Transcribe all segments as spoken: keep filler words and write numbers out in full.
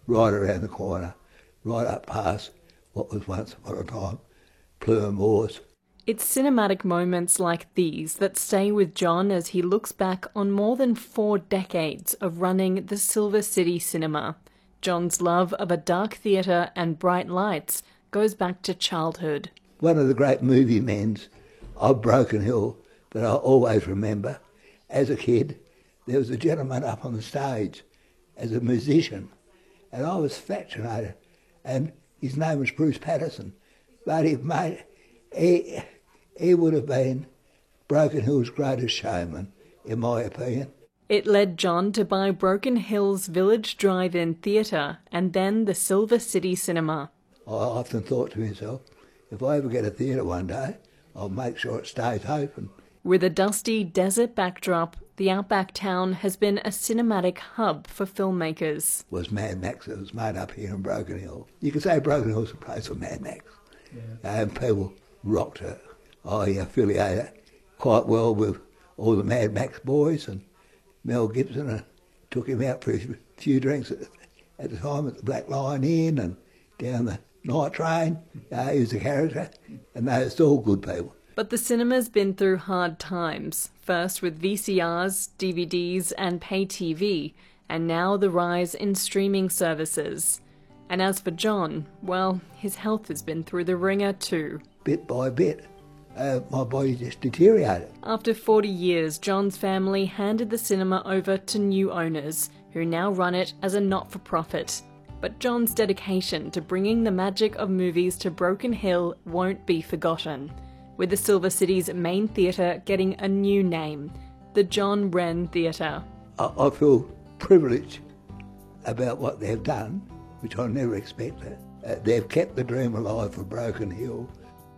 right around the corner, right up past what was once upon a time Plumer Moors. It's cinematic moments like these that stay with John as he looks back on more than four decades of running the Silver City Cinema. John's love of a dark theatre and bright lights goes back to childhood. One of the great movie men's of Broken Hill that I always remember, as a kid, there was a gentleman up on the stage as a musician, and I was fascinated, and his name was Bruce Patterson, but he made, he, he would have been Broken Hill's greatest showman, in my opinion. It led John to buy Broken Hill's Village Drive-In Theatre and then the Silver City Cinema. I often thought to myself, if I ever get a theatre one day, I'll make sure it stays open. With a dusty desert backdrop, the outback town has been a cinematic hub for filmmakers. It was Mad Max that was made up here in Broken Hill. You could say Broken Hill's a place for Mad Max. Yeah. And people rocked it. I affiliated quite well with all the Mad Max boys, and Mel Gibson and took him out for a few drinks at, at the time at the Black Lion Inn and down the night train. Uh, he was a character, and they were all good people. But the cinema's been through hard times, first with V C Rs, D V Ds and pay T V, and now the rise in streaming services. And as for John, well, his health has been through the ringer too. Bit by bit, uh, my body just deteriorated. After forty years, John's family handed the cinema over to new owners, who now run it as a not-for-profit. But John's dedication to bringing the magic of movies to Broken Hill won't be forgotten, with the Silver City's main theatre getting a new name, the John Wren Theatre. I, I feel privileged about what they've done, which I never expected. Uh, they've kept the dream alive for Broken Hill.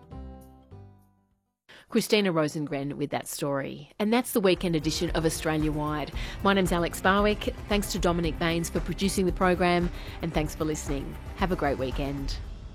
Christina Rosengren with that story. And that's the weekend edition of Australia Wide. My name's Alex Barwick. Thanks to Dominic Baines for producing the program, and thanks for listening. Have a great weekend.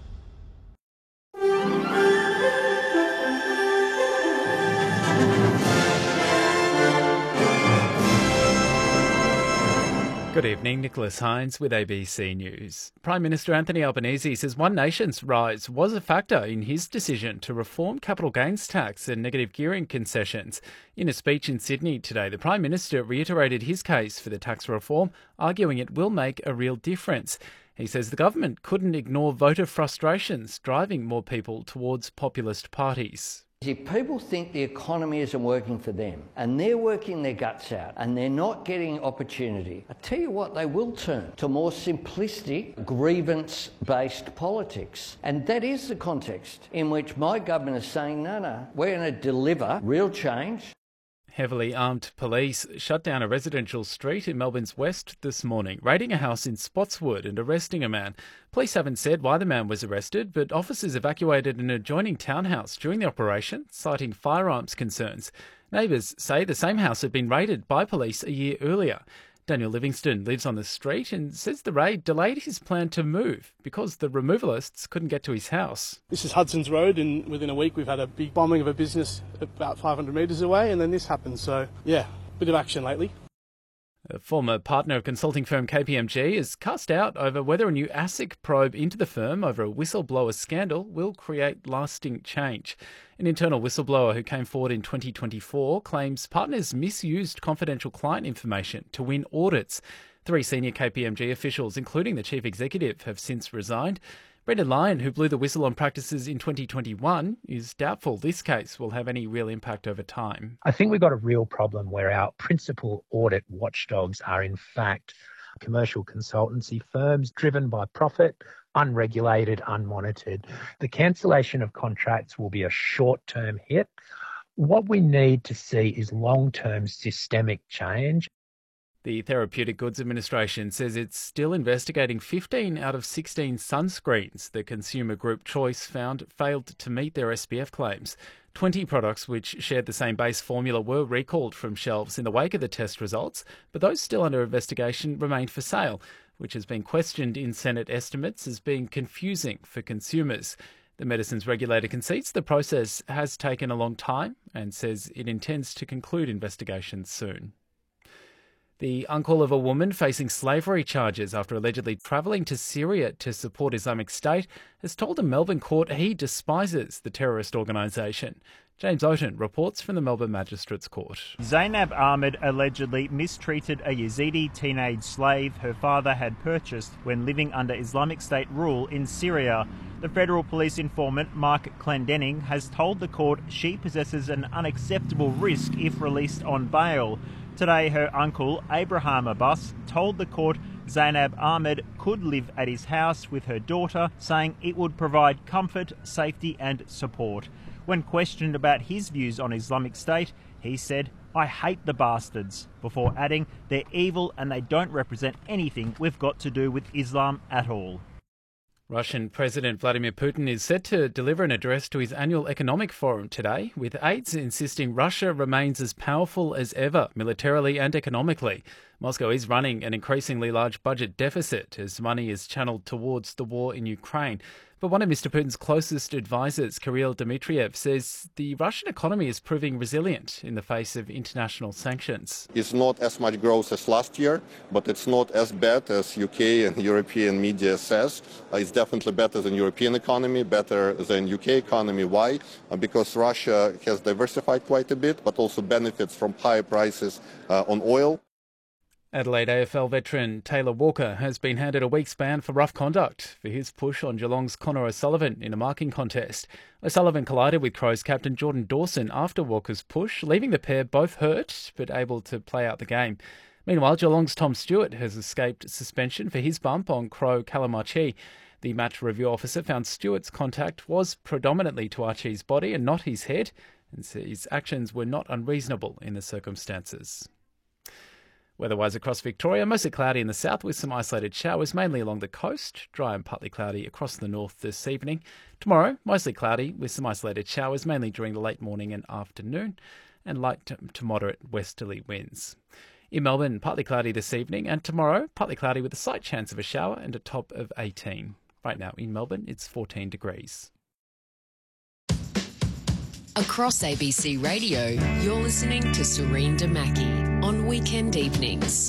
Good evening, Nicholas Hines with A B C News. Prime Minister Anthony Albanese says One Nation's rise was a factor in his decision to reform capital gains tax and negative gearing concessions. In a speech in Sydney today, the Prime Minister reiterated his case for the tax reform, arguing it will make a real difference. He says the government couldn't ignore voter frustrations, driving more people towards populist parties. If people think the economy isn't working for them and they're working their guts out and they're not getting opportunity, I tell you what, they will turn to more simplistic, grievance-based politics. And that is the context in which my government is saying, no, no, we're going to deliver real change. Heavily armed police shut down a residential street in Melbourne's west this morning, raiding a house in Spotswood and arresting a man. Police haven't said why the man was arrested, but officers evacuated an adjoining townhouse during the operation, citing firearms concerns. Neighbours say the same house had been raided by police a year earlier. Daniel Livingston lives on the street and says the raid delayed his plan to move because the removalists couldn't get to his house. This is Hudson's Road, and within a week we've had a big bombing of a business about five hundred metres away, and then this happened. So, yeah, bit of action lately. A former partner of consulting firm K P M G is cast out over whether a new ASIC probe into the firm over a whistleblower scandal will create lasting change. An internal whistleblower who came forward in twenty twenty-four claims partners misused confidential client information to win audits. Three senior K P M G officials, including the chief executive, have since resigned. Brendan Lyon, who blew the whistle on practices in twenty twenty-one, is doubtful this case will have any real impact over time. I think we've got a real problem where our principal audit watchdogs are in fact commercial consultancy firms driven by profit, unregulated, unmonitored. The cancellation of contracts will be a short-term hit. What we need to see is long-term systemic change. The Therapeutic Goods Administration says it's still investigating fifteen out of sixteen sunscreens the consumer group Choice found failed to meet their S P F claims. twenty products which shared the same base formula were recalled from shelves in the wake of the test results, but those still under investigation remain for sale, which has been questioned in Senate estimates as being confusing for consumers. The medicines regulator concedes the process has taken a long time and says it intends to conclude investigations soon. The uncle of a woman facing slavery charges after allegedly travelling to Syria to support Islamic State has told a Melbourne court he despises the terrorist organisation. James Oaten reports from the Melbourne Magistrates Court. Zainab Ahmed allegedly mistreated a Yazidi teenage slave her father had purchased when living under Islamic State rule in Syria. The Federal Police informant Mark Clendenning has told the court she possesses an unacceptable risk if released on bail. Today, her uncle, Abraham Abbas, told the court Zainab Ahmed could live at his house with her daughter, saying it would provide comfort, safety and support. When questioned about his views on Islamic State, he said, "I hate the bastards," before adding, "They're evil and they don't represent anything we've got to do with Islam at all." Russian President Vladimir Putin is set to deliver an address to his annual economic forum today, with aides insisting Russia remains as powerful as ever, militarily and economically. Moscow is running an increasingly large budget deficit as money is channeled towards the war in Ukraine. But one of Mister Putin's closest advisers, Kirill Dmitriev, says the Russian economy is proving resilient in the face of international sanctions. It's not as much growth as last year, but it's not as bad as U K and European media says. Uh, it's definitely better than European economy, better than U K economy. Why? Uh, because Russia has diversified quite a bit, but also benefits from higher prices uh, on oil. Adelaide A F L veteran Taylor Walker has been handed a week's ban for rough conduct for his push on Geelong's Connor O'Sullivan in a marking contest. O'Sullivan collided with Crows captain Jordan Dawson after Walker's push, leaving the pair both hurt but able to play out the game. Meanwhile, Geelong's Tom Stewart has escaped suspension for his bump on Crow Callum Archie. The match review officer found Stewart's contact was predominantly to Archie's body and not his head, and said his actions were not unreasonable in the circumstances. Weather-wise across Victoria, mostly cloudy in the south with some isolated showers, mainly along the coast. Dry and partly cloudy across the north this evening. Tomorrow, mostly cloudy with some isolated showers, mainly during the late morning and afternoon, and light to moderate westerly winds. In Melbourne, partly cloudy this evening, and tomorrow, partly cloudy with a slight chance of a shower and a top of eighteen. Right now in Melbourne, it's fourteen degrees. Across A B C Radio, you're listening to Serene Damaki on weekend evenings.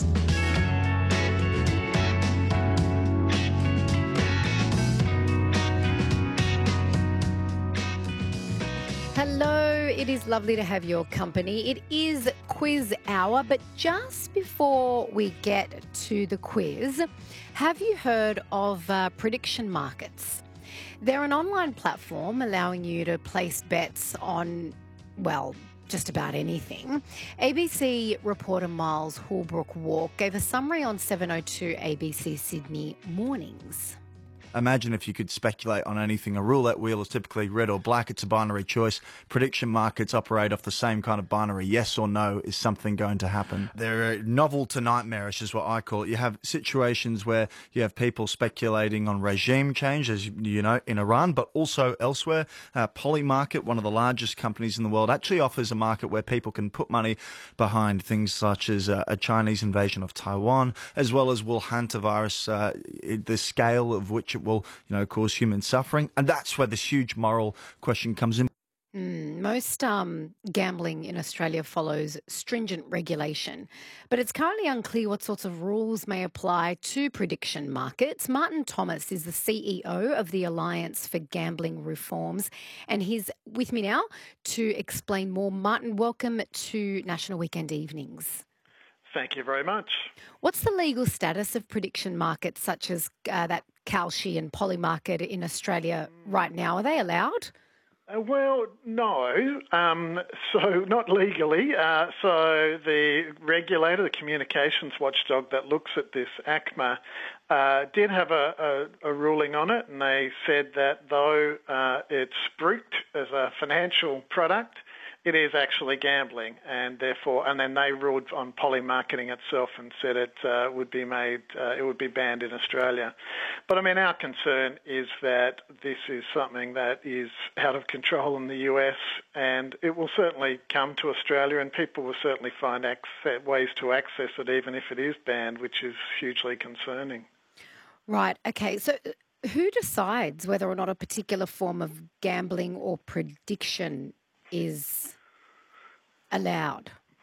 Hello, it is lovely to have your company. It is quiz hour, but just before we get to the quiz, have you heard of uh, prediction markets? They're an online platform allowing you to place bets on, well, just about anything. A B C reporter Miles Holbrook-Walk gave a summary on seven oh two A B C Sydney Mornings. Imagine if you could speculate on anything. A roulette wheel is typically red or black. It's a binary choice. Prediction markets operate off the same kind of binary. Yes or no, is something going to happen? They're novel to nightmarish is what I call it. You have situations where you have people speculating on regime change, as you know, in Iran, but also elsewhere. Uh, Polymarket, one of the largest companies in the world, actually offers a market where people can put money behind things such as uh, a Chinese invasion of Taiwan, as well as will hantavirus, uh, the scale of which it will, you know, cause human suffering. And that's where this huge moral question comes in. Mm, most um, gambling in Australia follows stringent regulation, but it's currently unclear what sorts of rules may apply to prediction markets. Martin Thomas is the C E O of the Alliance for Gambling Reforms, and he's with me now to explain more. Martin, welcome to National Weekend Evenings. Thank you very much. What's the legal status of prediction markets such as uh, that Kalshi and Polymarket in Australia right now? Are they allowed? Uh, well, no. Um, so not legally. Uh, so the regulator, the communications watchdog that looks at this, ACMA, uh, did have a, a, a ruling on it, and they said that though uh, it's spruiked as a financial product, it is actually gambling, and therefore, and then they ruled on Polymarketing itself and said it uh, would be made, uh, it would be banned in Australia. But I mean, our concern is that this is something that is out of control in the U S, and it will certainly come to Australia, and people will certainly find access, ways to access it, even if it is banned, which is hugely concerning. Right. Okay. So, who decides whether or not a particular form of gambling or prediction is allowed?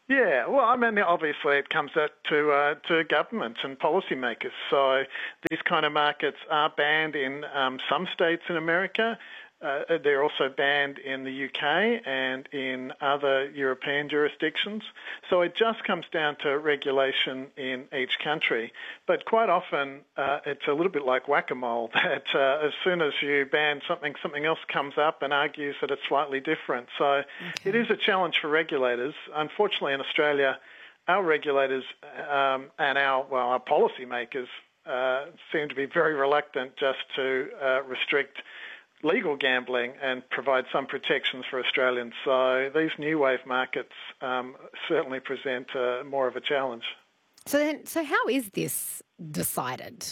Yeah, well, I mean, obviously it comes out to uh, to governments and policymakers. So these kind of markets are banned in um, some states in America. Uh, they're also banned in the U K and in other European jurisdictions. So it just comes down to regulation in each country. But quite often uh, it's a little bit like whack-a-mole, that uh, as soon as you ban something, something else comes up and argues that it's slightly different. So okay. It is a challenge for regulators. Unfortunately, in Australia, our regulators um, and our, well, our policymakers uh, seem to be very reluctant just to uh, restrict legal gambling and provide some protections for Australians. So these new wave markets um, certainly present uh, more of a challenge. So then, so how is this decided?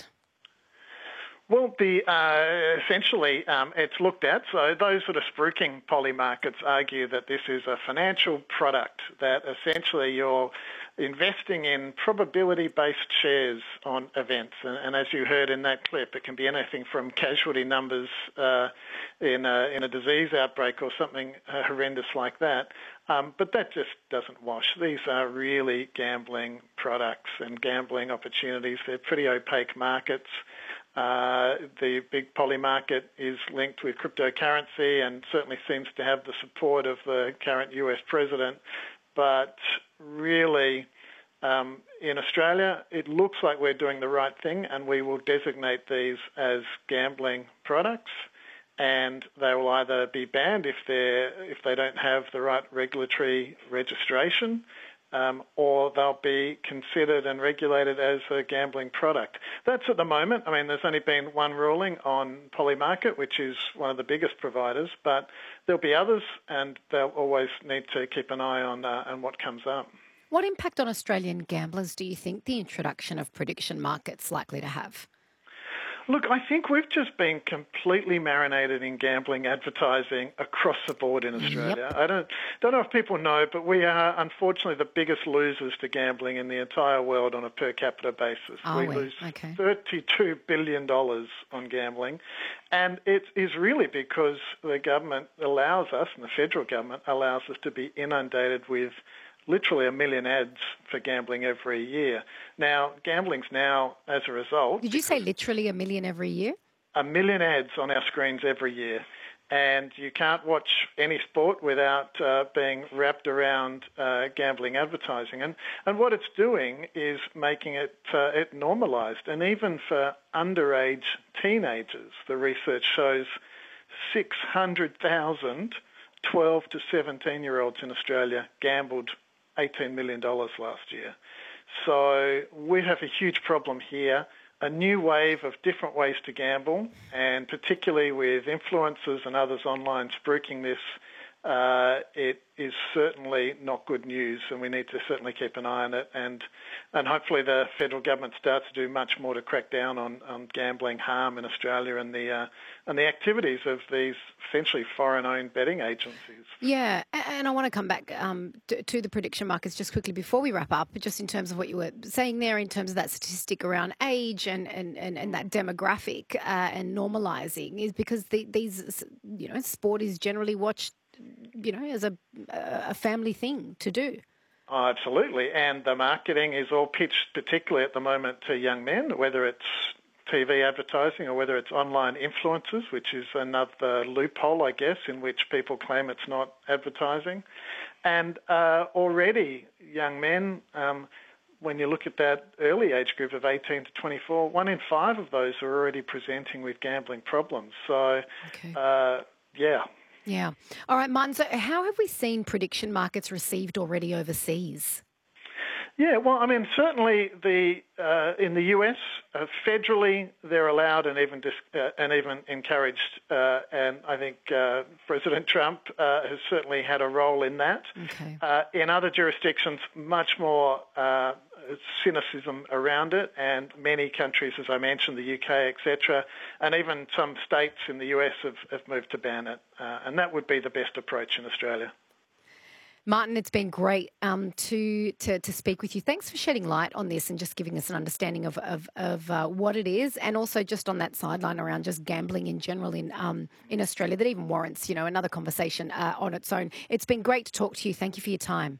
Well, the uh, essentially um, it's looked at. So those that are spruiking poly markets argue that this is a financial product, that essentially you're investing in probability-based shares on events. And, and as you heard in that clip, it can be anything from casualty numbers uh, in, a, in a disease outbreak or something uh, horrendous like that. Um, but that just doesn't wash. These are really gambling products and gambling opportunities. They're pretty opaque markets. Uh, the big poly market is linked with cryptocurrency and certainly seems to have the support of the current U S president. But really, um, in Australia, it looks like we're doing the right thing, and we will designate these as gambling products, and they will either be banned if they if they don't have the right regulatory registration, um, or they'll be considered and regulated as a gambling product. That's at the moment. I mean, there's only been one ruling on Polymarket, which is one of the biggest providers, but there'll be others, and they'll always need to keep an eye on, uh, on what comes up. What impact on Australian gamblers do you think the introduction of prediction markets likely to have? Look, I think we've just been completely marinated in gambling advertising across the board in Australia. Yep. I don't don't know if people know, but we are unfortunately the biggest losers to gambling in the entire world on a per capita basis. Are we, we lose okay. thirty-two billion dollars on gambling, and it is really because the government allows us, and the federal government allows us to be inundated with literally a million ads for gambling every year. Now, gambling's now, as a result... Did you say literally a million every year? A million ads on our screens every year. And you can't watch any sport without uh, being wrapped around uh, gambling advertising. And, and what it's doing is making it, uh, it normalised. And even for underage teenagers, the research shows six hundred thousand twelve to seventeen-year-olds in Australia gambled eighteen million dollars last year. So we have a huge problem here, a new wave of different ways to gamble, and particularly with influencers and others online spruiking this, uh, it is certainly not good news, and we need to certainly keep an eye on it, and and hopefully the federal government starts to do much more to crack down on, on gambling harm in Australia and the uh, and the activities of these essentially foreign-owned betting agencies. Yeah, and I want to come back um, to, to the prediction markets just quickly before we wrap up, just in terms of what you were saying there, in terms of that statistic around age and, and, and, and that demographic uh, and normalising, is because the, these, you know, sport is generally watched, you know, as a, a family thing to do. Oh, absolutely. And the marketing is all pitched, particularly at the moment, to young men, whether it's T V advertising or whether it's online influencers, which is another loophole, I guess, in which people claim it's not advertising. And uh, already young men, um, when you look at that early age group of eighteen to twenty-four, one in five of those are already presenting with gambling problems. So, okay. uh, yeah. Yeah. All right, Martin, so how have we seen prediction markets received already overseas? Yeah, well, I mean, certainly the uh, in the U S, uh, federally they're allowed and even dis- uh, and even encouraged, uh, and I think uh, President Trump uh, has certainly had a role in that. Okay. Uh, in other jurisdictions, much more uh, cynicism around it, and many countries, as I mentioned, the U K, et cetera, and even some states in the U S have, have moved to ban it, uh, and that would be the best approach in Australia. Martin, it's been great um, to, to to speak with you. Thanks for shedding light on this and just giving us an understanding of of, of uh, what it is, and also just on that sideline around just gambling in general in um, in Australia that even warrants, you know, another conversation uh, on its own. It's been great to talk to you. Thank you for your time.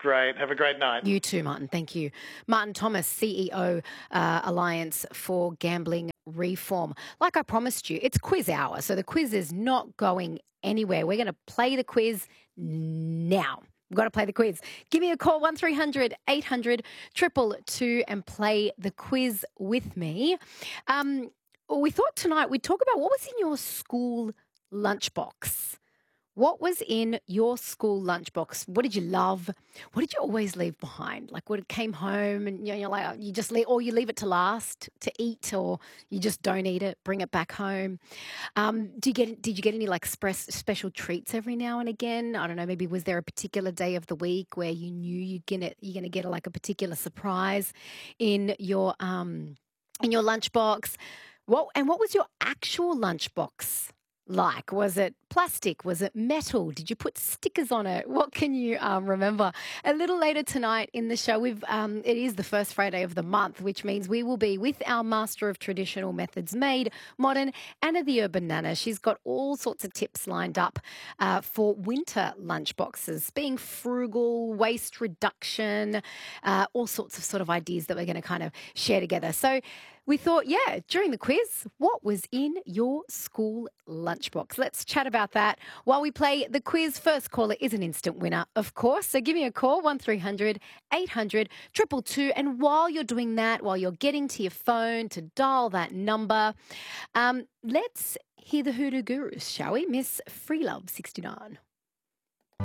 Great. Have a great night. You too, Martin. Thank you. Martin Thomas, C E O, uh, Alliance for Gambling Reform. Like I promised you, it's quiz hour. So the quiz is not going anywhere. We're going to play the quiz now. We've got to play the quiz. Give me a call, one three hundred eight hundred two two two, and play the quiz with me. Um, we thought tonight we'd talk about what was in your school lunchbox. What was in your school lunchbox? What did you love? What did you always leave behind? Like when it came home and you know, you're like, you just leave, or you leave it to last to eat, or you just don't eat it, bring it back home. Um, do you get? Did you get any like express special treats every now and again? I don't know. Maybe was there a particular day of the week where you knew you'd get it, you're going to get like a particular surprise in your um in your lunchbox? What and what was your actual lunchbox like? Was it plastic? Was it metal? Did you put stickers on it? What can you um, remember? A little later tonight in the show, we've um, it is the first Friday of the month, which means we will be with our master of traditional methods made modern, Anna the Urban Nana. She's got all sorts of tips lined up uh, for winter lunchboxes, being frugal, waste reduction, uh, all sorts of sort of ideas that we're going to kind of share together. So we thought, yeah, during the quiz, what was in your school lunchbox? Let's chat about that while we play the quiz. First caller is an instant winner, of course. So give me a call, one three hundred eight hundred two two two. And while you're doing that, while you're getting to your phone to dial that number, um, let's hear the Hoodoo Gurus, shall we? Miss Freelove sixty-nine.